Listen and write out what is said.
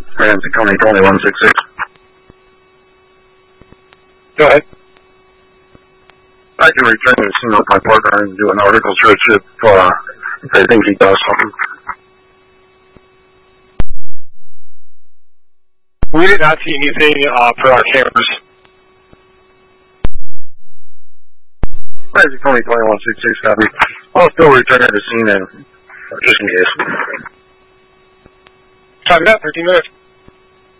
Ramsey County 2166. Go ahead. I can return to the scene with my partner and do an article search if they think he does something. We did not see anything per our cameras. Ramsey County 2166, copy. I'll still return to the scene and just in case. Copy that, 13 minutes.